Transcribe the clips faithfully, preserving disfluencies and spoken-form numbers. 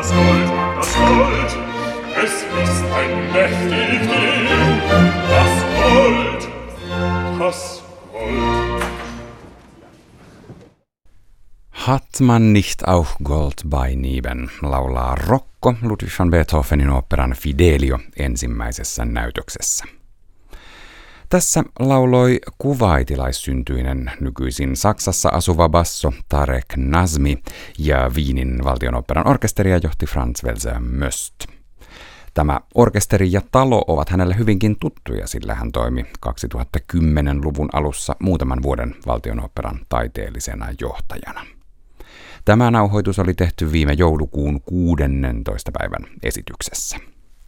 Das Gold, das Gold, es ist ein mächtig Ding. Das Gold, das Gold. Hat man nicht auch Gold beinehmen, laulaa Rocco Ludwig van Beethovenin oopperan Fidelio ensimmäisessä näytöksessä. Tässä lauloi kuvaitilaissyntyinen nykyisin Saksassa asuva basso Tarek Nazmi ja Wienin valtionoopperan orkesteria johti Franz Welser Möst. Tämä orkesteri ja talo ovat hänelle hyvinkin tuttuja, sillä hän toimi kaksituhattakymmenluvun alussa muutaman vuoden valtionoopperan taiteellisena johtajana. Tämä nauhoitus oli tehty viime joulukuun kuudennentoista päivän esityksessä.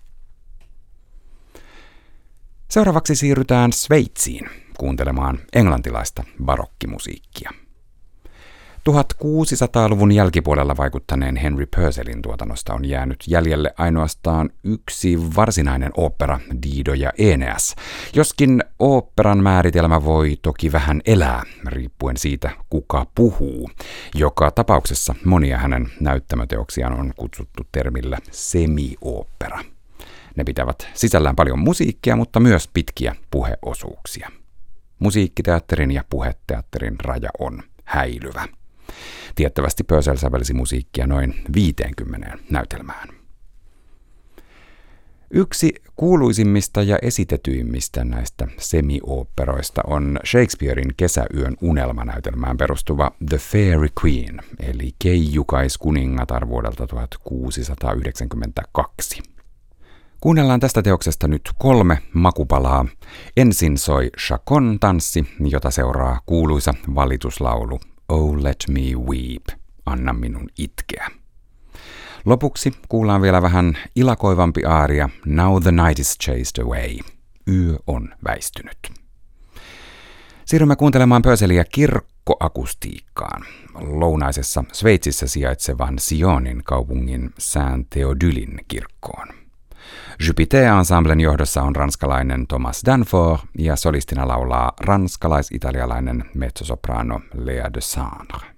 Seuraavaksi siirrytään Sveitsiin kuuntelemaan englantilaista barokkimusiikkia. tuhatkuusisataaluvun jälkipuolella vaikuttaneen Henry Purcellin tuotannosta on jäänyt jäljelle ainoastaan yksi varsinainen ooppera, Dido ja Aeneas, joskin oopperan määritelmä voi toki vähän elää, riippuen siitä, kuka puhuu. Joka tapauksessa monia hänen näyttämöteoksiaan on kutsuttu termillä semi-ooppera. Ne pitävät sisällään paljon musiikkia, mutta myös pitkiä puheosuuksia. Musiikkiteatterin ja puheteatterin raja on häilyvä. Tiettävästi Purcell sävelsi musiikkia noin viiteenkymmeneen näytelmään. Yksi kuuluisimmista ja esitetyimmistä näistä semi-oopperoista on Shakespearein Kesäyön unelmanäytelmään perustuva The Fairy Queen, eli Keijukais-kuningatar vuodelta tuhatkuusisataayhdeksänkymmentäkaksi. Kuunnellaan tästä teoksesta nyt kolme makupalaa. Ensin soi Chacon tanssi, jota seuraa kuuluisa valituslaulu Oh let me weep, anna minun itkeä. Lopuksi kuullaan vielä vähän ilakoivampi aaria Now the night is chased away, yö on väistynyt. Siirrymme kuuntelemaan Purcellia kirkkoakustiikkaan. Lounaisessa Sveitsissä sijaitsevan Sionin kaupungin Saint-Théodulin kirkkoon. Jupiter-ensemblen johdossa on ranskalainen Thomas Danforth ja solistina laulaa ranskalais-italialainen mezzosoprano Lea de Sandre.